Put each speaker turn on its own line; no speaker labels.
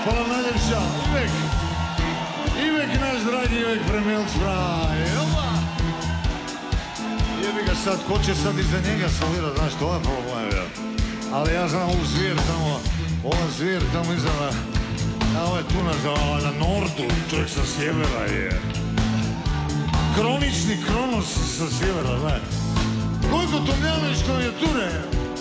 Hvala najljepša, Ivek naš dragi Ivek Premil Spraj. Jebi ga sad, ko će sad iza njega solirat, znaš, to je problem. Ali ja znam ovu zvijer tamo, ova zvijer tamo iza ovo je tu na nordu, čovjek sa sjevera je. Kronični Kronos sa sjevera, znaš. Gojko Tomljanović klavijature.